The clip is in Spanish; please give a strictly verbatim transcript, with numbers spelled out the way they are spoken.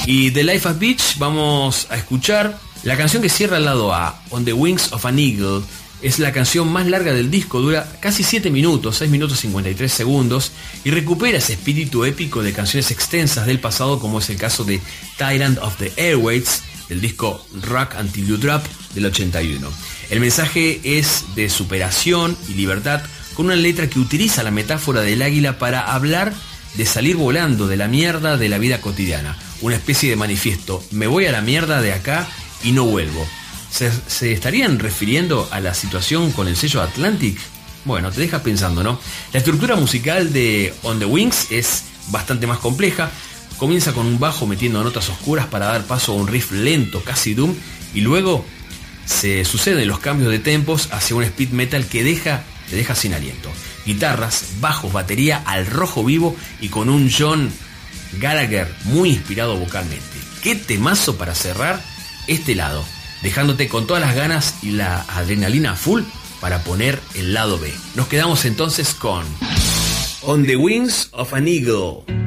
Y de Life at Beach vamos a escuchar la canción que cierra el lado A, On the Wings of an Eagle. Es la canción más larga del disco, dura casi siete minutos, seis minutos cincuenta y tres segundos, y recupera ese espíritu épico de canciones extensas del pasado, como es el caso de Tyrant of the Airwaves, del disco Rock Until You Drop del ochenta y uno. El mensaje es de superación y libertad, con una letra que utiliza la metáfora del águila para hablar de salir volando de la mierda de la vida cotidiana. Una especie de manifiesto: me voy a la mierda de acá y no vuelvo. ¿Se, ¿Se estarían refiriendo a la situación con el sello Atlantic? Bueno, te deja pensando, ¿no? La estructura musical de On the Wings es bastante más compleja. Comienza con un bajo metiendo notas oscuras para dar paso a un riff lento, casi doom, y luego se suceden los cambios de tempos hacia un speed metal que deja, te deja sin aliento. Guitarras, bajos, batería al rojo vivo y con un John Gallagher muy inspirado vocalmente. ¡Qué temazo para cerrar este lado! Dejándote con todas las ganas y la adrenalina full para poner el lado B. Nos quedamos entonces con On the Wings of an Eagle.